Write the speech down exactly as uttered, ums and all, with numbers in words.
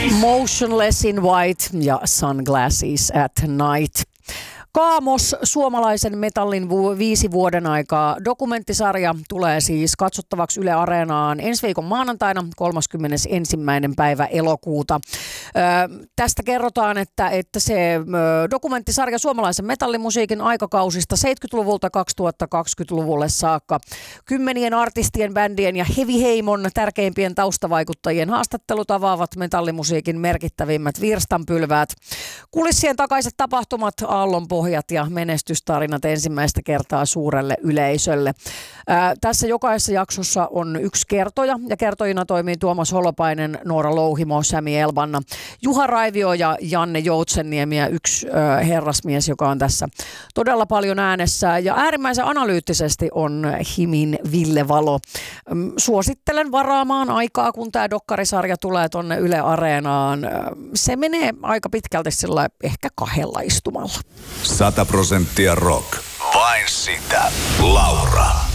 Motionless in White ja Sunglasses at Night. Kaamos, suomalaisen metallin vu- viisi vuoden aikaa. Dokumenttisarja tulee siis katsottavaksi Yle Areenaan ensi viikon maanantaina kolmaskymmenesensimmäinen päivä elokuuta. Ö, tästä kerrotaan, että, että se ö, dokumenttisarja suomalaisen metallimusiikin aikakausista seitsemänkymmentäluvulta kaksituhattakaksikymmentäluvulle saakka. Kymmenien artistien, bändien ja Heavy Heimon tärkeimpien taustavaikuttajien haastattelut avaavat metallimusiikin merkittävimmät virstanpylväät. Kulissien takaiset tapahtumat, aallonpohjat ja menestystarinat ensimmäistä kertaa suurelle yleisölle. Ää, tässä jokaisessa jaksossa on yksi kertoja ja kertojina toimii Tuomas Holopainen, Noora Louhimo, Sami Elbanna, Juha Raivio ja Janne Joutsenniemi ja yksi ää, herrasmies, joka on tässä todella paljon äänessä ja äärimmäisen analyyttisesti on Himin Ville Valo. Suosittelen varaamaan aikaa, kun tämä dokkarisarja tulee tonne Yle Areenaan. Se menee aika pitkälti sillä ehkä kahdella istumalla. Sata prosenttia rock. Vain sitä. Laura.